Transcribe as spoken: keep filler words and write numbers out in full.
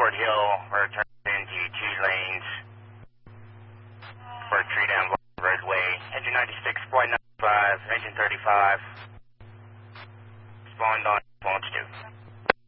Fort Hill, we're turning into two lanes for Tree Down Roadway. Engine ninety-six, flight ninety-five, engine thirty-five. Spawned on launch two.